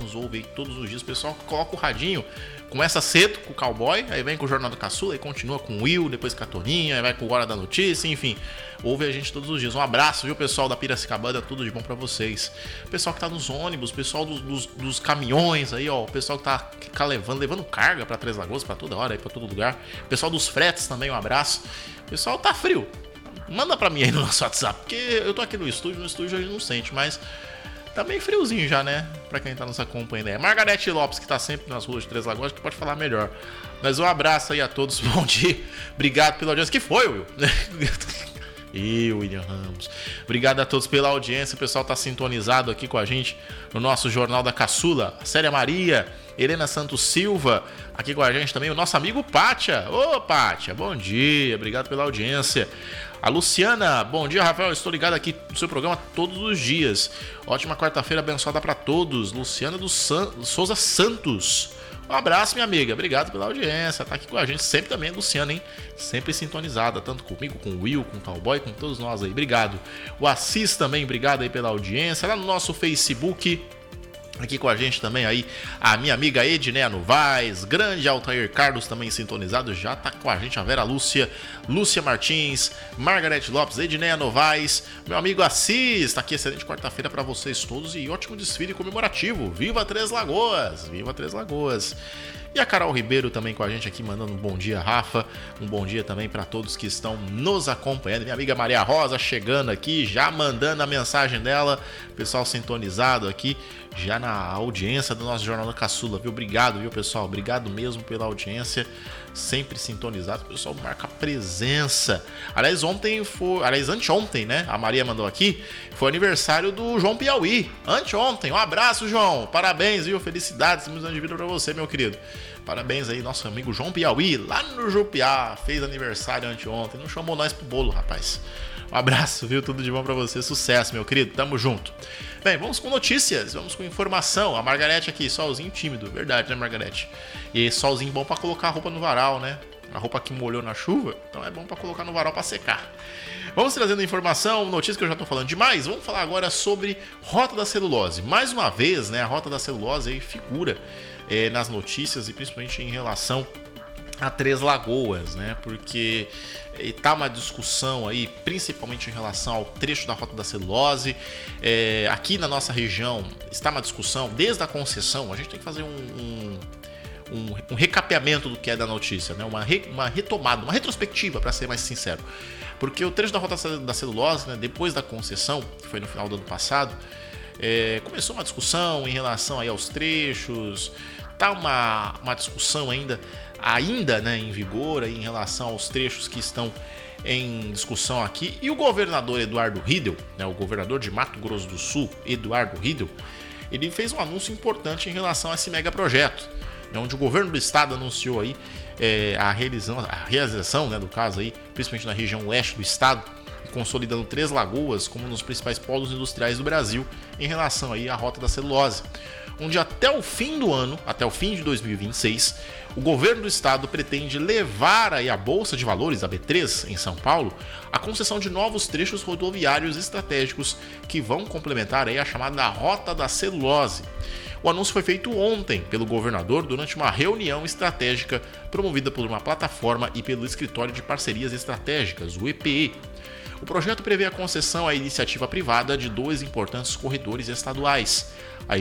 nos ouve aí todos os dias. O pessoal coloca o radinho, começa cedo com o Cowboy, aí vem com o Jornal do Caçula, aí continua com o Will, depois com a Toninha, aí vai com o Hora da Notícia, enfim. Ouve a gente todos os dias. Um abraço, viu, pessoal da Piracicabana, tudo de bom pra vocês. Pessoal que tá nos ônibus, pessoal dos caminhões aí, ó. O pessoal que tá levando carga pra Três Lagoas, pra toda hora, aí pra todo lugar. Pessoal dos fretes também, um abraço. Pessoal, tá frio. Manda pra mim aí no nosso WhatsApp, porque eu tô aqui no estúdio a gente não sente, mas tá meio friozinho já, né? Pra quem tá nos acompanhando aí. Margarete Lopes, que tá sempre nas ruas de Três Lagoas, que pode falar melhor. Mas um abraço aí a todos, bom dia. Obrigado pela audiência. Que foi, Will? E William Ramos. Obrigado a todos pela audiência. O pessoal tá sintonizado aqui com a gente no nosso Jornal da Caçula. A Célia Maria, Helena Santos Silva, aqui com a gente também o nosso amigo Pátia. Ô, Pátia, bom dia. Obrigado pela audiência. A Luciana, bom dia, Rafael. Estou ligado aqui no seu programa todos os dias. Ótima quarta-feira abençoada para todos. Luciana Souza Santos. Um abraço, minha amiga. Obrigado pela audiência. Tá aqui com a gente sempre também, Luciana, hein? Sempre sintonizada, tanto comigo, com o Will, com o Cowboy, com todos nós aí. Obrigado. O Assis também, obrigado aí pela audiência. Lá no nosso Facebook, aqui com a gente também aí, a minha amiga Edneia Novaes, grande Altair Carlos também sintonizado, já tá com a gente, a Vera Lúcia Martins, Margarete Lopes, Edneia Novaes, meu amigo Assis, tá aqui, excelente quarta-feira pra vocês todos e ótimo desfile comemorativo, viva Três Lagoas, viva Três Lagoas. E a Carol Ribeiro também com a gente aqui, mandando um bom dia, Rafa. Um bom dia também para todos que estão nos acompanhando. Minha amiga Maria Rosa chegando aqui, já mandando a mensagem dela. Pessoal sintonizado aqui, já na audiência do nosso Jornal da Caçula, viu? Obrigado, viu, pessoal? Obrigado mesmo pela audiência. Sempre sintonizado. O pessoal marca presença. Aliás, anteontem, né? A Maria mandou aqui. Foi aniversário do João Piauí. Anteontem. Um abraço, João. Parabéns, viu? Felicidades. Muitos anos de vida pra você, meu querido. Parabéns aí, nosso amigo João Piauí, lá no Jupiá. Fez aniversário anteontem. Não chamou nós pro bolo, rapaz. Um abraço, viu? Tudo de bom pra você. Sucesso, meu querido. Tamo junto. Bem, vamos com notícias, vamos com informação. A Margarete aqui, solzinho tímido. Verdade, né, Margarete? E solzinho bom pra colocar a roupa no varal, né? A roupa que molhou na chuva, então é bom pra colocar no varal pra secar. Vamos trazendo informação, notícia que eu já tô falando demais. Vamos falar agora sobre Rota da Celulose. Mais uma vez, né, a Rota da Celulose aí figura nas notícias e principalmente em relação a Três Lagoas, né? Porque tá uma discussão aí, principalmente em relação ao trecho da Rota da Celulose. Aqui na nossa região está uma discussão desde a concessão. A gente tem que fazer um recapeamento do que é da notícia, né? Uma retomada, uma retrospectiva, para ser mais sincero. Porque o trecho da Rota da Celulose, né, depois da concessão, que foi no final do ano passado, começou uma discussão em relação aí aos trechos. Tá uma discussão ainda né, em vigor aí em relação aos trechos que estão em discussão aqui. E o governador Eduardo Riedel, né, o governador de Mato Grosso do Sul, Eduardo Riedel, ele fez um anúncio importante em relação a esse megaprojeto, né, onde o governo do estado anunciou aí a realização, né, do caso aí, principalmente na região leste do estado, consolidando Três Lagoas como um dos principais polos industriais do Brasil em relação aí à Rota da Celulose, onde até o fim do ano, até o fim de 2026, o governo do estado pretende levar aí a Bolsa de Valores, a B3, em São Paulo, a concessão de novos trechos rodoviários estratégicos que vão complementar aí a chamada Rota da Celulose. O anúncio foi feito ontem pelo governador durante uma reunião estratégica promovida por uma plataforma e pelo Escritório de Parcerias Estratégicas, o EPE. O projeto prevê a concessão à iniciativa privada de dois importantes corredores estaduais,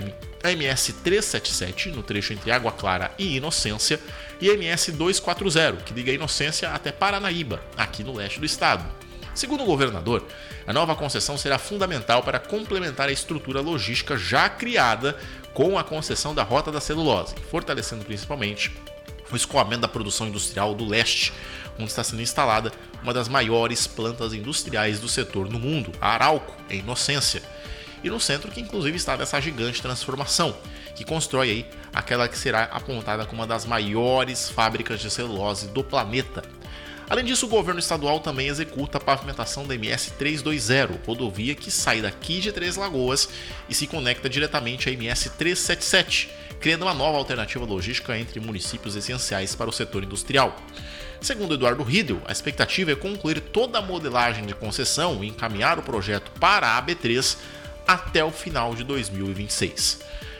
a MS 377, no trecho entre Água Clara e Inocência, e a MS 240, que liga a Inocência até Paranaíba, aqui no leste do estado. Segundo o governador, a nova concessão será fundamental para complementar a estrutura logística já criada com a concessão da Rota da Celulose, fortalecendo principalmente o escoamento da produção industrial do leste, onde está sendo instalada uma das maiores plantas industriais do setor no mundo, a Arauco, em Inocência, e no centro que inclusive está dessa gigante transformação, que constrói aí aquela que será apontada como uma das maiores fábricas de celulose do planeta. Além disso, o governo estadual também executa a pavimentação da MS 320, rodovia que sai daqui de Três Lagoas e se conecta diretamente à MS 377, criando uma nova alternativa logística entre municípios essenciais para o setor industrial. Segundo Eduardo Riedel, a expectativa é concluir toda a modelagem de concessão e encaminhar o projeto para a AB3 até o final de 2026.